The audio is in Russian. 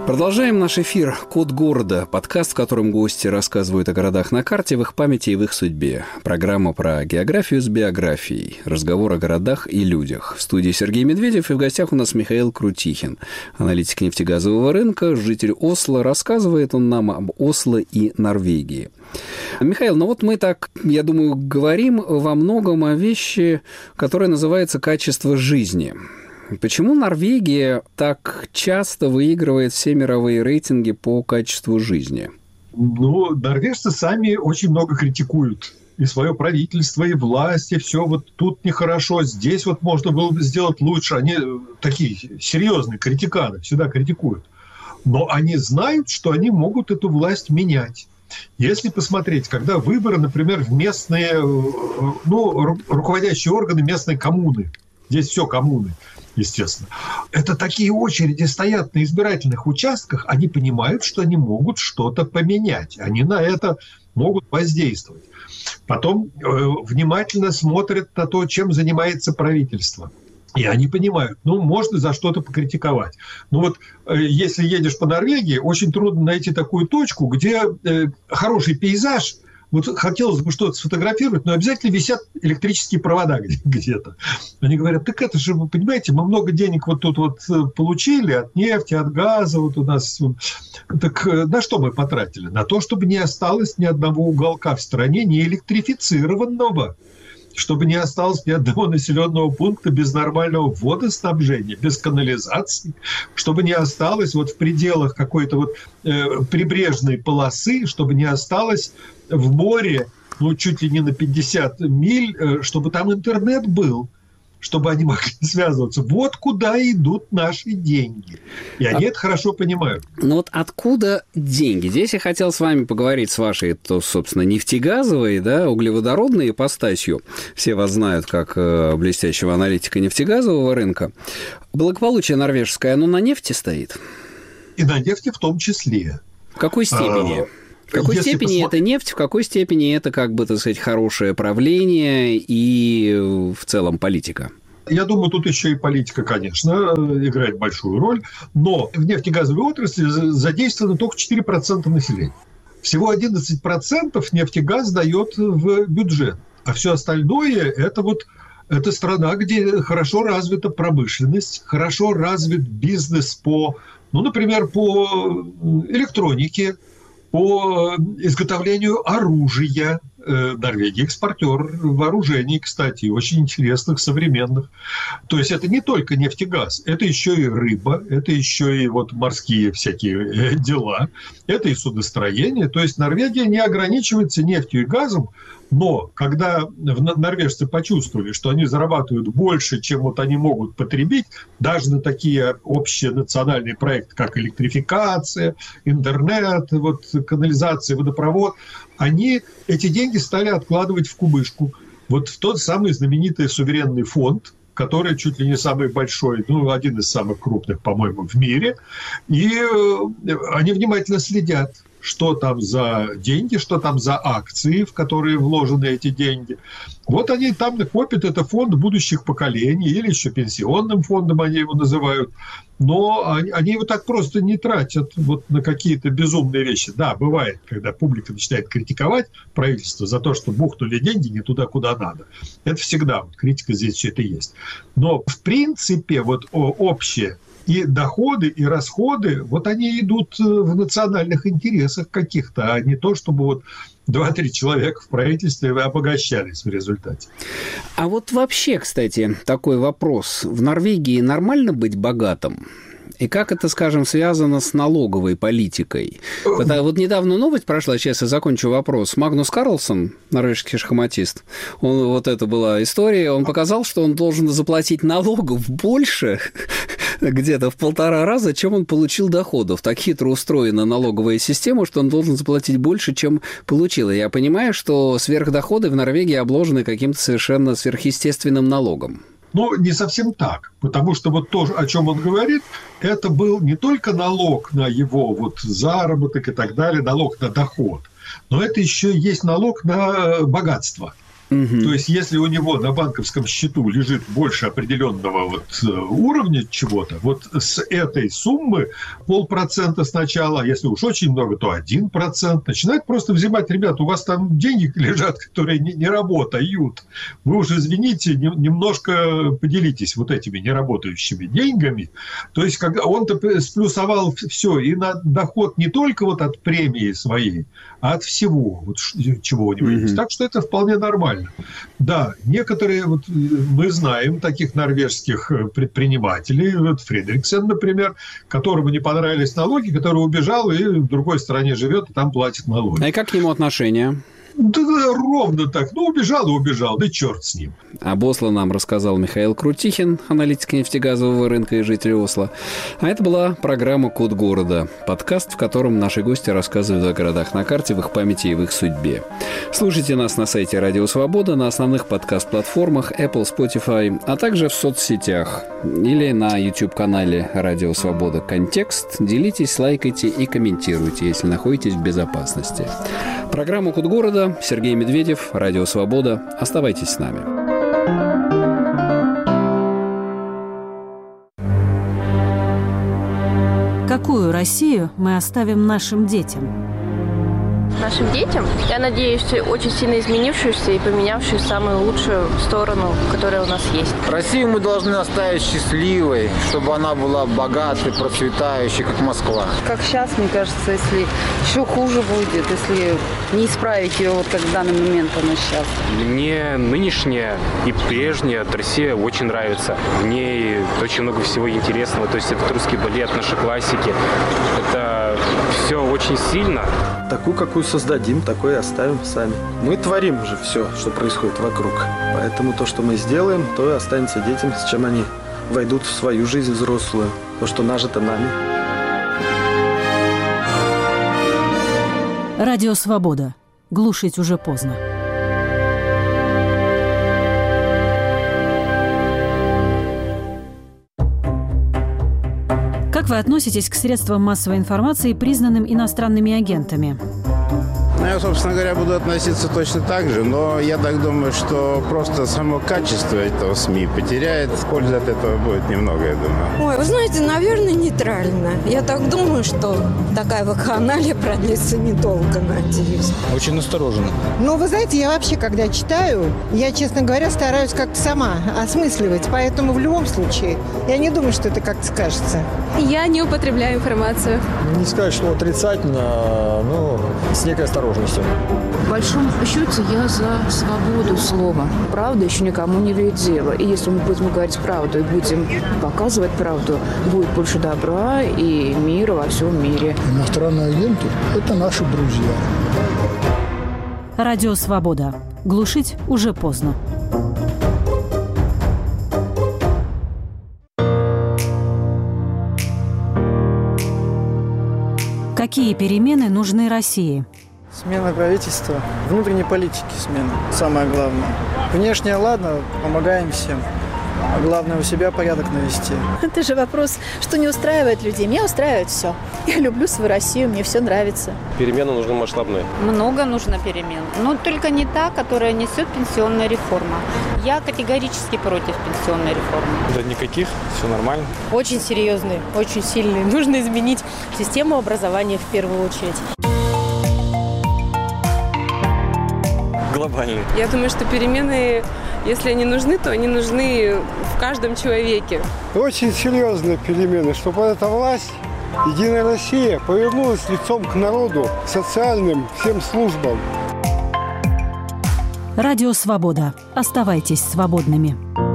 Продолжаем наш эфир «Код города», подкаст, в котором гости рассказывают о городах на карте, в их памяти и в их судьбе. Программа про географию с биографией, разговор о городах и людях. В студии Сергей Медведев, и в гостях у нас Михаил Крутихин, аналитик нефтегазового рынка, житель Осло. Рассказывает он нам об Осло и Норвегии. Михаил, ну вот мы так, я думаю, говорим во многом о вещи, которая называется «качество жизни». Почему Норвегия так часто выигрывает все мировые рейтинги по качеству жизни? Ну, норвежцы сами очень много критикуют. И свое правительство, и власть, и все. Вот тут нехорошо, здесь вот можно было бы сделать лучше. Они такие серьезные критиканы, всегда критикуют. Но они знают, что они могут эту власть менять. Если посмотреть, когда выборы, например, в местные, руководящие органы местной коммуны, здесь все коммуны, естественно. Это такие очереди стоят на избирательных участках, они понимают, что они могут что-то поменять. Они на это могут воздействовать. Потом внимательно смотрят на то, чем занимается правительство. И они понимают, можно за что-то покритиковать. Если едешь по Норвегии, очень трудно найти такую точку, где хороший пейзаж. Вот хотелось бы что-то сфотографировать, но обязательно висят электрические провода где-то. Они говорят, так это же, вы понимаете, мы много денег вот тут вот получили от нефти, от газа, вот у нас. Так на что мы потратили? На то, чтобы не осталось ни одного уголка в стране не электрифицированного, чтобы не осталось ни одного населенного пункта без нормального водоснабжения, без канализации, чтобы не осталось вот в пределах какой-то вот прибрежной полосы, чтобы не осталось в море, чуть ли не на 50 миль, чтобы там интернет был, чтобы они могли связываться. Вот куда идут наши деньги. И они это хорошо понимают. Ну вот откуда деньги? Здесь я хотел с вами поговорить с вашей, собственно, нефтегазовой, углеводородной ипостасью. Все вас знают как блестящего аналитика нефтегазового рынка. Благополучие норвежское, оно на нефти стоит? И на нефти в том числе. В какой степени? В какой степени это нефть, в какой степени это, хорошее правление и в целом политика? Я думаю, тут еще и политика, конечно, играет большую роль. Но в нефтегазовой отрасли задействовано только 4% населения. Всего 11% нефтегаз дает в бюджет. А все остальное это страна, где хорошо развита промышленность, хорошо развит бизнес например, по электронике, по изготовлению оружия. Норвегия экспортер вооружений, кстати, очень интересных, современных. То есть это не только нефтегаз, это еще и рыба, это еще и морские всякие дела, это и судостроение. То есть Норвегия не ограничивается нефтью и газом, но когда норвежцы почувствовали, что они зарабатывают больше, чем они могут потребить, даже на такие общие национальные проекты, как электрификация, интернет, канализация, водопровод, они эти деньги стали откладывать в кубышку. В тот самый знаменитый суверенный фонд, который чуть ли не самый большой, один из самых крупных, по-моему, в мире. И они внимательно следят, что там за деньги, что там за акции, в которые вложены эти деньги. Они там копят, это фонд будущих поколений, или еще пенсионным фондом они его называют. Но они его так просто не тратят на какие-то безумные вещи. Да, бывает, когда публика начинает критиковать правительство за то, что бухнули деньги не туда, куда надо. Это всегда, критика здесь все это есть. Но в принципе общее и доходы, и расходы, они идут в национальных интересах каких-то, а не то, чтобы 2-3 человека в правительстве обогащались в результате. А вообще, кстати, такой вопрос. В Норвегии нормально быть богатым? И как это, скажем, связано с налоговой политикой? Недавно новость прошла, сейчас я закончу вопрос. Магнус Карлсон, норвежский шахматист, это была история, он показал, что он должен заплатить налогов больше, где-то в 1,5 раза, чем он получил доходов. Так хитро устроена налоговая система, что он должен заплатить больше, чем получил. И я понимаю, что сверхдоходы в Норвегии обложены каким-то совершенно сверхъестественным налогом. Не совсем так, потому что то, о чем он говорит, это был не только налог на его заработок и так далее, налог на доход, но это еще есть налог на богатство. То есть, если у него на банковском счету лежит больше определенного уровня чего-то, с этой суммы 0,5% сначала, если уж очень много, то 1%, начинает просто взимать: ребята, у вас там деньги лежат, которые не работают. Вы уж, извините, немножко поделитесь этими неработающими деньгами. То есть, когда он-то сплюсовал все, и на доход не только от премии своей, а от всего, чего у него есть. Так что это вполне нормально. Да, некоторые, мы знаем таких норвежских предпринимателей, Фредриксен, например, которому не понравились налоги, который убежал и в другой стране живет, и там платит налоги. А и как к нему отношение? Да, ровно так. Убежал и убежал, да черт с ним. Об Осло нам рассказал Михаил Крутихин, аналитик нефтегазового рынка и житель Осло. А это была программа «Код города», подкаст, в котором наши гости рассказывают о городах на карте, в их памяти и в их судьбе. Слушайте нас на сайте Радио Свобода, на основных подкаст-платформах Apple, Spotify, а также в соцсетях или на YouTube-канале Радио Свобода «Контекст». Делитесь, лайкайте и комментируйте, если находитесь в безопасности. Программа «Код города», Сергей Медведев, Радио Свобода. Оставайтесь с нами. Какую Россию мы оставим нашим детям? Нашим детям, я надеюсь, очень сильно изменившуюся и поменявшую самую лучшую сторону, которая у нас есть. Россию мы должны оставить счастливой, чтобы она была богатой, процветающей, как Москва. Как сейчас, мне кажется, если еще хуже будет, если не исправить ее, как в данный момент она сейчас. Мне нынешняя и прежняя Россия очень нравится. В ней очень много всего интересного. То есть это русский балет, наши классики. Это все очень сильно. Такую, какую создадим, такой и оставим сами. Мы творим же все, что происходит вокруг. Поэтому то, что мы сделаем, то и останется детям, с чем они войдут в свою жизнь взрослую. То, что нажито нами. Радио Свобода. Глушить уже поздно. Как вы относитесь к средствам массовой информации, признанным иностранными агентами? Я, собственно говоря, буду относиться точно так же, но я так думаю, что просто само качество этого СМИ потеряет. Пользы от этого будет немного, я думаю. Ой, вы знаете, наверное, нейтрально. Я так думаю, что такая вакханалия продлится недолго, надеюсь. Очень настороженно. Ну, вы знаете, я вообще, когда читаю, я, честно говоря, стараюсь как-то сама осмысливать. Поэтому в любом случае, я не думаю, что это как-то скажется. Я не употребляю информацию. Не сказать, что отрицательно, но с некой осторожностью. В большом счете я за свободу слова. Правда еще никому не вредит дело. И если мы будем говорить правду и будем показывать правду, будет больше добра и мира во всем мире. Иностранные агенты – это наши друзья. Радио Свобода. Глушить уже поздно. Какие перемены нужны России? Смена правительства, внутренней политики смена, самое главное. Внешне, ладно, помогаем всем. А главное, у себя порядок навести. Это же вопрос, что не устраивает людей. Меня устраивает все. Я люблю свою Россию, мне все нравится. Перемены нужны масштабные. Много нужно перемен. Но только не та, которая несет пенсионная реформа. Я категорически против пенсионной реформы. Да никаких, все нормально. Очень серьезные, очень сильные. Нужно изменить систему образования в первую очередь. Глобальные. Я думаю, что перемены, если они нужны, то они нужны в каждом человеке. Очень серьезные перемены, чтобы эта власть, Единая Россия, повернулась лицом к народу, к социальным всем службам. Радио Свобода. Оставайтесь свободными.